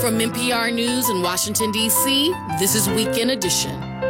From NPR News in Washington, D.C., this is Weekend Edition.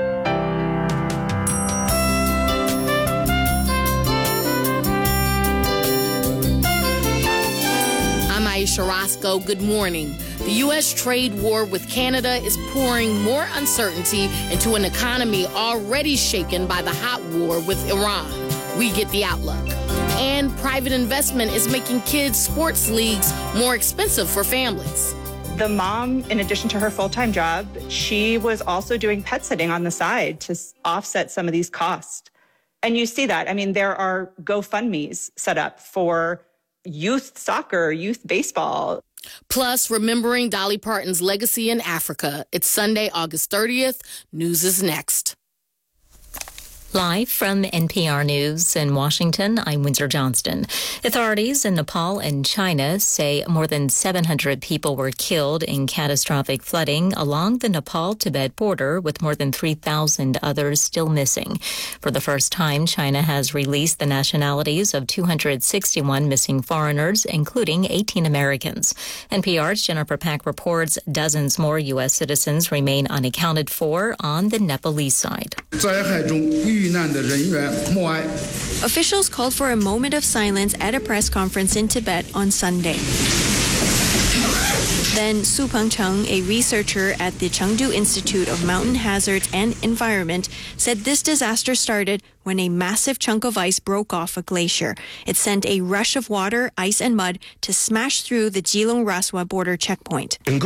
I'm Aisha Roscoe. Good morning. The U.S. trade war with Canada is pouring more uncertainty into an economy already shaken by the hot war with Iran. We get the outlook. And private investment is making kids' sports leagues more expensive for families. The mom, in addition to her full-time job, she was also doing pet sitting on the side to offset some of these costs. And you see that. I mean, there are GoFundMes set up for youth soccer, youth baseball. Plus, remembering Dolly Parton's legacy in Africa. It's Sunday, August 30th. News is next. Live from NPR News in Washington, I'm Windsor Johnston. Authorities in Nepal and China say more than 700 people were killed in catastrophic flooding along the Nepal-Tibet border, with more than 3,000 others still missing. For the first time, China has released the nationalities of 261 missing foreigners, including 18 Americans. NPR's Jennifer Pack reports dozens more U.S. citizens remain unaccounted for on the Nepalese side. Officials called for a moment of silence at a press conference in Tibet on Sunday. Then Su Pengcheng, a researcher at the Chengdu Institute of Mountain Hazards and Environment, said this disaster started when a massive chunk of ice broke off a glacier. It sent a rush of water, ice, and mud to smash through the Jilong-Raswa border checkpoint. The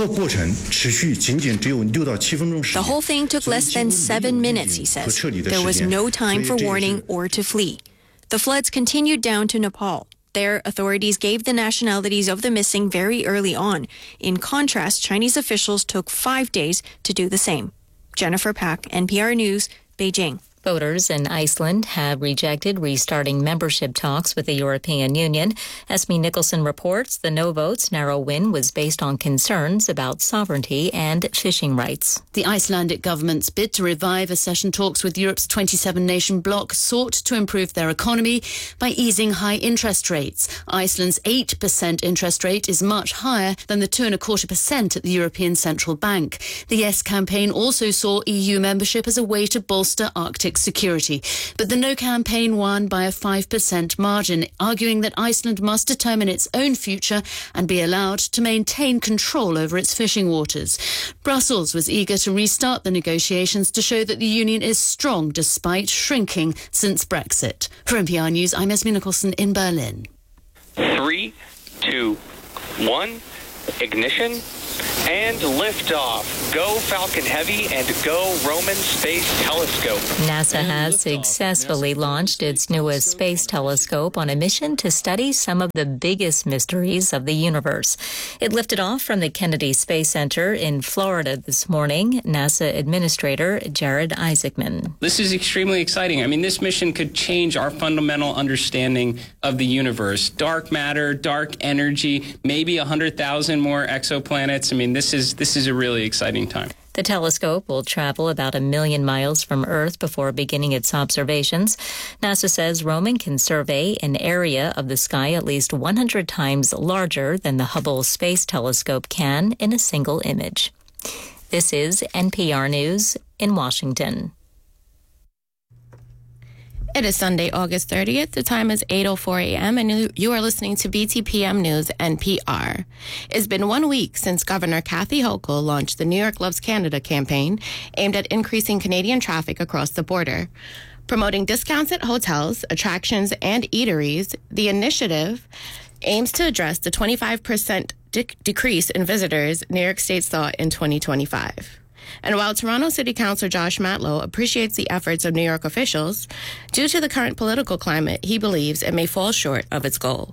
whole thing took less than 7 minutes, he says. There was no time for warning or to flee. The floods continued down to Nepal. There, authorities gave the nationalities of the missing very early on. In contrast, Chinese officials took 5 days to do the same. Jennifer Pack, NPR News, Beijing. Voters in Iceland have rejected restarting membership talks with the European Union. Esme Nicholson reports the no vote's narrow win was based on concerns about sovereignty and fishing rights. The Icelandic government's bid to revive accession talks with Europe's 27-nation bloc sought to improve their economy by easing high interest rates. Iceland's 8% interest rate is much higher than the 2.25% at the European Central Bank. The Yes campaign also saw EU membership as a way to bolster Arctic security. But the No campaign won by a 5% margin, arguing that Iceland must determine its own future and be allowed to maintain control over its fishing waters. Brussels was eager to restart the negotiations to show that the union is strong despite shrinking since Brexit. For NPR News, I'm Esme Nicholson in Berlin. 3, 2, 1, ignition. And liftoff. Go Falcon Heavy and go Roman Space Telescope. NASA has successfully launched its newest space telescope on a mission to study some of the biggest mysteries of the universe. It lifted off from the Kennedy Space Center in Florida this morning. NASA Administrator Jared Isaacman. This is extremely exciting. I mean, this mission could change our fundamental understanding of the universe. Dark matter, dark energy, maybe 100,000 more exoplanets. I mean, this is a really exciting time. The telescope will travel about 1 million miles from Earth before beginning its observations. NASA says Roman can survey an area of the sky at least 100 times larger than the Hubble Space Telescope can in a single image. This is NPR News in Washington. It is Sunday, August 30th. The time is 8:04 a.m. and you are listening to BTPM News NPR. It's been 1 week since Governor Kathy Hochul launched the New York Loves Canada campaign aimed at increasing Canadian traffic across the border. Promoting discounts at hotels, attractions, and eateries, the initiative aims to address the 25% decrease in visitors New York State saw in 2025. And while Toronto City Councilor Josh Matlow appreciates the efforts of New York officials, due to the current political climate, he believes it may fall short of its goal.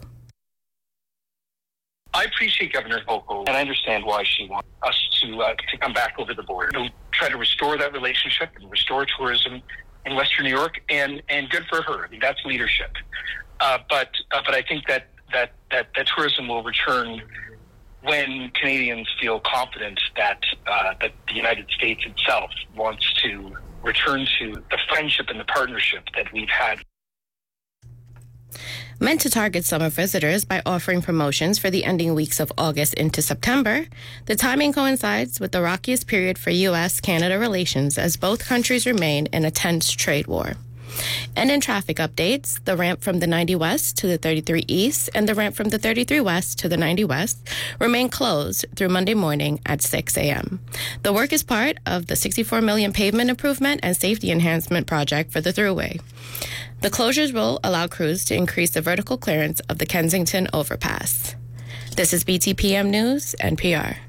I appreciate Governor Hochul, and I understand why she wants us to come back over the border, to try to restore that relationship and restore tourism in Western New York, and good for her. I mean, that's leadership. But I think that tourism will return when Canadians feel confident that the United States itself wants to return to the friendship and the partnership that we've had. Meant to target summer visitors by offering promotions for the ending weeks of August into September, the timing coincides with the rockiest period for U.S.-Canada relations as both countries remain in a tense trade war. And in traffic updates, the ramp from the 90 West to the 33 East and the ramp from the 33 West to the 90 West remain closed through Monday morning at 6 a.m. The work is part of the $64 million pavement improvement and safety enhancement project for the thruway. The closures will allow crews to increase the vertical clearance of the Kensington overpass. This is BTPM News, NPR.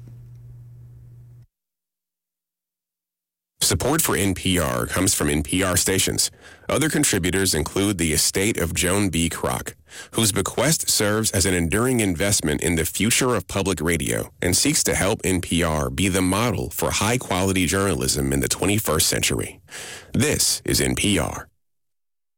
Support for NPR comes from NPR stations. Other contributors include the estate of Joan B. Kroc, whose bequest serves as an enduring investment in the future of public radio and seeks to help NPR be the model for high-quality journalism in the 21st century. This is NPR.